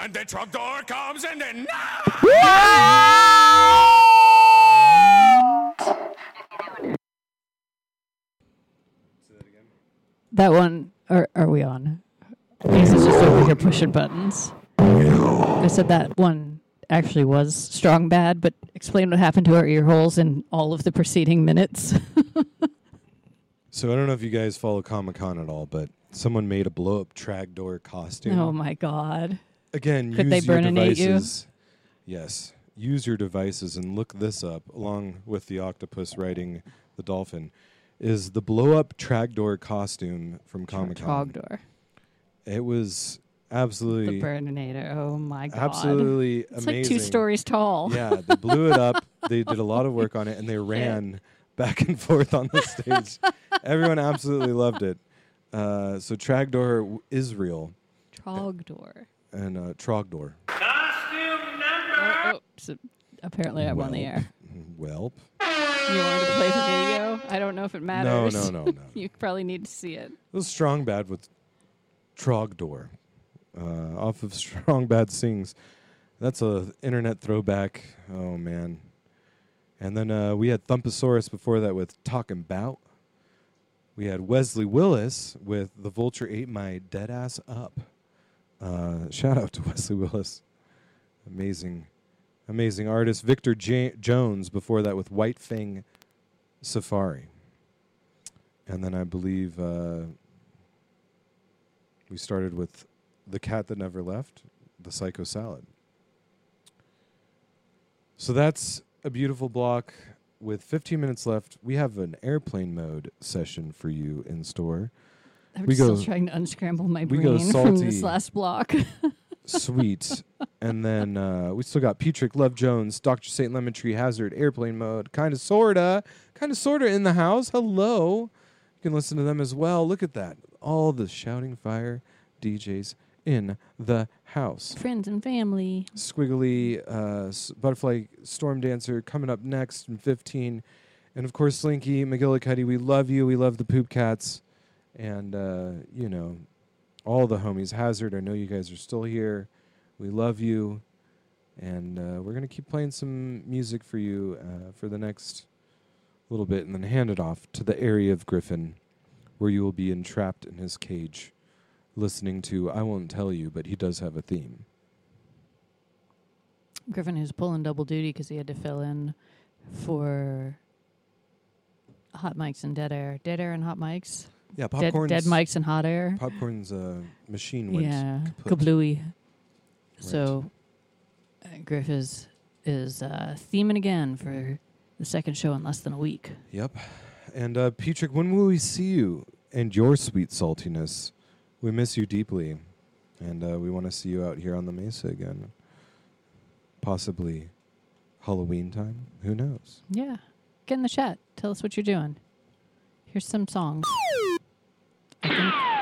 And the truck door comes and then... That one, are we on? He's just over here pushing buttons. I said that one actually was strong bad, but explain what happened to our ear holes in all of the preceding minutes. So I don't know if you guys follow Comic-Con at all, but someone made a blow-up Tragdor costume. Oh my God. Again, Could use they your burninate you? devices. Yes. Use your devices and look this up, along with the octopus riding the dolphin, is the blow-up Tragdor costume from Comic-Con. Trogdor. It was absolutely... The Burninator. Oh my God. Absolutely it's amazing. Like 2 stories tall. Yeah, they blew it up. They did a lot of work on it, and they ran back and forth on the stage. Everyone absolutely loved it. So Tragdor is real. Trogdor. And Trogdor. Costume number. Oh, so apparently I'm on the air. Welp. You want me to play the video? I don't know if it matters. No. You probably need to see it. It was Strong Bad with Trogdor off of Strong Bad Sings. That's a internet throwback. Oh, man. And then we had Thumpasaurus before that with Talkin' Bout. We had Wesley Willis with The Vulture Ate My Dead Ass Up. Shout out to Wesley Willis. Amazing artist. Victor Jones before that with White Fang Safari. And then I believe we started with The Cat That Never Left, The Psycho Salad. So that's a beautiful block. With 15 minutes left, we have an airplane mode session for you in store. I'm still trying to unscramble my brain from this last block. Sweet. And then we still got Petrick, Love Jones, Dr. St. Lemon Tree, Hazard, Airplane Mode, Kinda Sorta in the house. Hello. You can listen to them as well. Look at that. All the Shouting Fire DJs in the house. Friends and family. Squiggly, Butterfly Storm Dancer coming up next in 15. And, of course, Slinky, McGillicuddy, we love you. We love the Poop Cats. And, all the homies. Hazard, I know you guys are still here. We love you. And we're going to keep playing some music for you for the next little bit and then hand it off to the area of Griffin where you will be entrapped in his cage listening to I Won't Tell You, but he does have a theme. Griffin is pulling double duty because he had to fill in for hot mics and dead air. Dead air and hot mics. Yeah, popcorn's... Dead mics and hot air. Popcorn's machine went kaput. Kablooey. Right. So Griff is theming again for the second show in less than a week. Yep. And Petrick, when will we see you and your sweet saltiness? We miss you deeply. And we want to see you out here on the Mesa again. Possibly Halloween time. Who knows? Yeah. Get in the chat. Tell us what you're doing. Here's some songs.